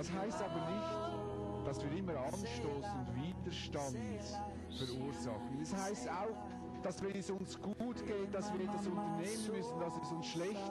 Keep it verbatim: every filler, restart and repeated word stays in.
Das heißt aber nicht, dass wir immer Anstoß und Widerstand verursachen. Das heißt auch, dass wenn es uns gut geht, dass wir etwas unternehmen müssen, dass es uns schlecht